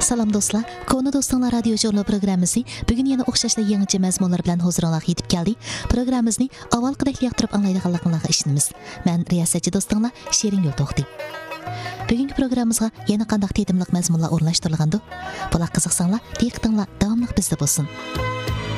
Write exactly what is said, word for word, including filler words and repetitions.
Salam dostlar, Konu Dostlar Radio Jurnal programmasi bugun yana o'xshashli yangicha mazmunlar bilan huzuringizga yetib keldi. Programmamizni avvalgidek yoqtirib anglaydiganligingizga ishonamiz. Men riyosatchi do'stinglar Shirin Yo'ldo'xti. Bugungi programmamizga yana qanday tetimliq mazmunlar o'rnashtirilgandi? Bular qiziqsanglar, diqqatinglar davomli bizda bo'lsin.